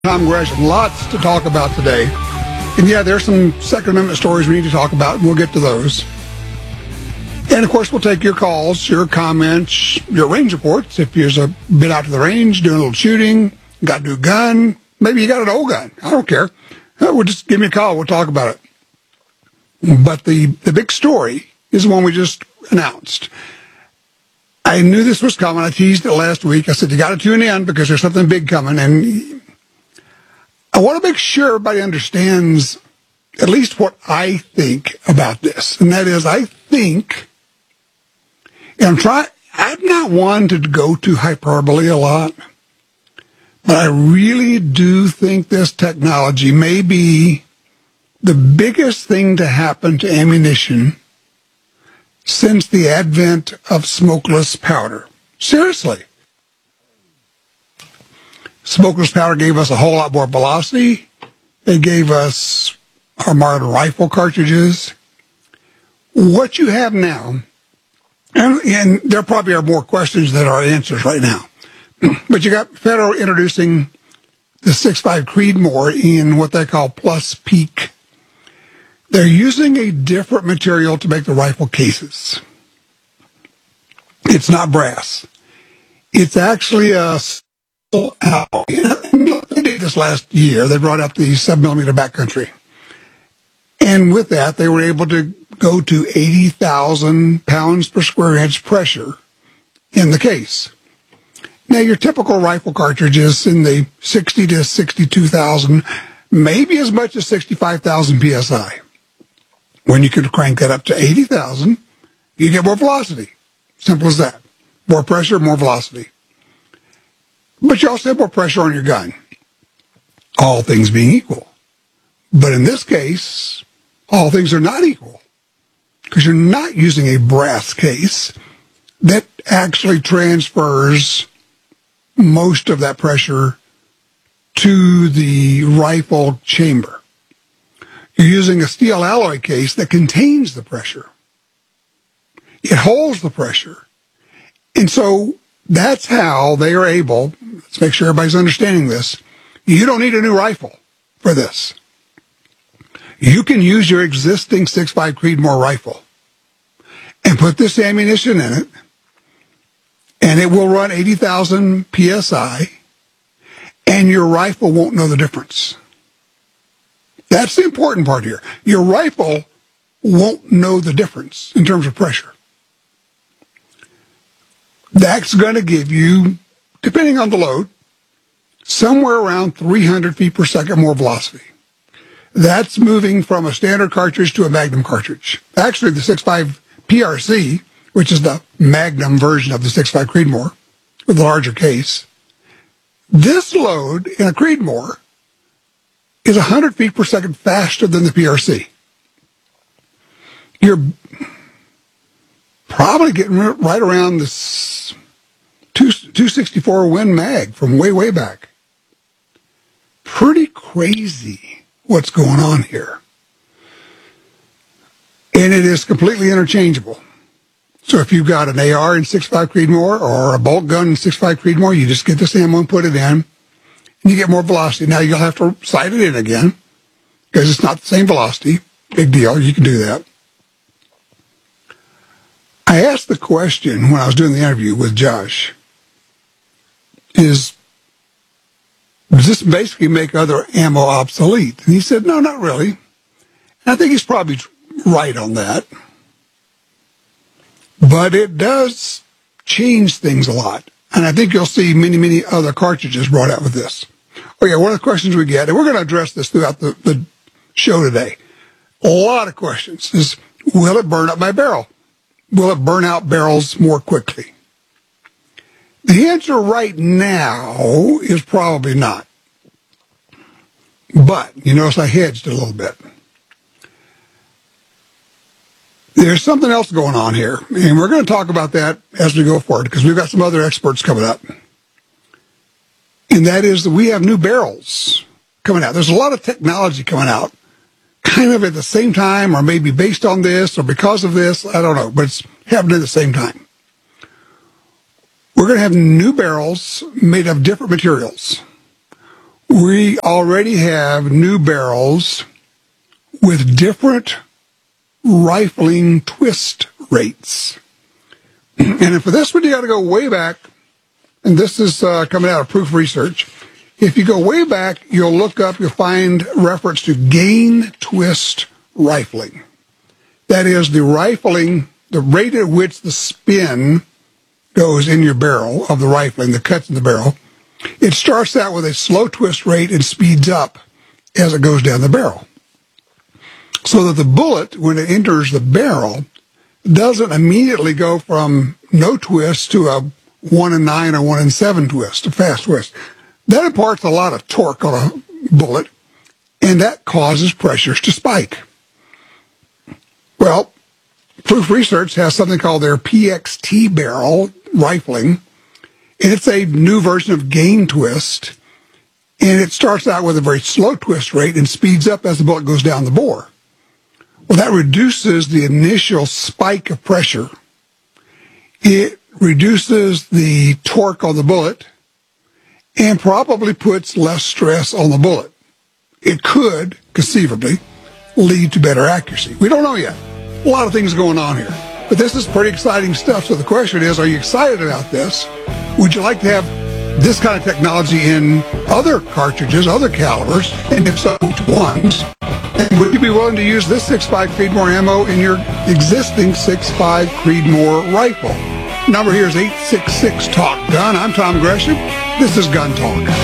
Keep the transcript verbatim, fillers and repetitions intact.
Tom Gresham. Lots to talk about today. And yeah, there's some Second Amendment stories we need to talk about, and we'll get to those. And of course, we'll take your calls, your comments, your range reports. If you've been out to the range, doing a little shooting, got a new gun, maybe you got an old gun. I don't care. We'll just give me a call. We'll talk about it. But the, the big story is the one we just announced. I knew this was coming. I teased it last week. I said, you got to tune in because there's something big coming. And I want to make sure everybody understands at least what I think about this. And that is, I think, and I'm trying, I'm not one to go to hyperbole a lot, but I really do think this technology may be the biggest thing to happen to ammunition since the advent of smokeless powder. Seriously. Smokeless powder gave us a whole lot more velocity. They gave us our modern rifle cartridges. What you have now, and, and there probably are more questions than are answers right now, but you got Federal introducing the six five Creedmoor in what they call Plus Peak. They're using a different material to make the rifle cases. It's not brass. It's actually a They did this last year. They brought up the seven millimeter backcountry. And with that, they were able to go to eighty thousand pounds per square inch pressure in the case. Now, your typical rifle cartridge is in the sixty to sixty-two thousand, maybe as much as sixty-five thousand P S I. When you could crank that up to eighty thousand, you get more velocity. Simple as that. More pressure, more velocity. But you also have more pressure on your gun, all things being equal. But in this case, all things are not equal, because you're not using a brass case that actually transfers most of that pressure to the rifle chamber. You're using a steel alloy case that contains the pressure. It holds the pressure. And so that's how they are able, let's make sure everybody's understanding this, you don't need a new rifle for this. You can use your existing six five Creedmoor rifle and put this ammunition in it, and it will run eighty thousand P S I, and your rifle won't know the difference. That's the important part here. Your rifle won't know the difference in terms of pressure. That's going to give you, depending on the load, somewhere around three hundred feet per second more velocity. That's moving from a standard cartridge to a Magnum cartridge. Actually, the six five P R C, which is the Magnum version of the six five Creedmoor, with a larger case, this load in a Creedmoor is one hundred feet per second faster than the P R C. You're probably getting right around this two sixty-four Win Mag from way, way back. Pretty crazy what's going on here. And it is completely interchangeable. So if you've got an A R in six five Creedmoor or a bolt gun in six five Creedmoor, you just get this ammo and put it in, and you get more velocity. Now you'll have to sight it in again because it's not the same velocity. Big deal. You can do that. I asked the question when I was doing the interview with Josh, is, does this basically make other ammo obsolete? And he said, no, not really. And I think he's probably right on that. But it does change things a lot. And I think you'll see many, many other cartridges brought out with this. Oh, yeah, one of the questions we get, and we're going to address this throughout the, the show today, a lot of questions, is, will it burn up my barrel? Will it burn out barrels more quickly? The answer right now is probably not. But, you notice I hedged a little bit. There's something else going on here, and we're going to talk about that as we go forward, because we've got some other experts coming up. And that is that we have new barrels coming out. There's a lot of technology coming out, kind of at the same time, or maybe based on this, or because of this, I don't know, but it's happening at the same time. We're going to have new barrels made of different materials. We already have new barrels with different rifling twist rates. And for this one, you got to go way back. And this is uh, coming out of Proof Research. If you go way back, you'll look up, you'll find reference to gain twist rifling. That is the rifling, the rate at which the spin goes in your barrel of the rifling, the cuts in the barrel. It starts out with a slow twist rate and speeds up as it goes down the barrel. So that the bullet, when it enters the barrel, doesn't immediately go from no twist to a one and nine or one and seven twist, a fast twist. That imparts a lot of torque on a bullet, and that causes pressures to spike. Well, Proof Research has something called their P X T barrel rifling, and it's a new version of gain twist, and it starts out with a very slow twist rate and speeds up as the bullet goes down the bore. Well, that reduces the initial spike of pressure. It reduces the torque on the bullet and probably puts less stress on the bullet. It could, conceivably, lead to better accuracy. We don't know yet. A lot of things going on here. But this is pretty exciting stuff. So the question is, are you excited about this? Would you like to have this kind of technology in other cartridges, other calibers? And if so, which ones? And would you be willing to use this six five Creedmoor ammo in your existing six five Creedmoor rifle? Number here is eight six six, talk gun. I'm Tom Gresham. This is Gun Talk.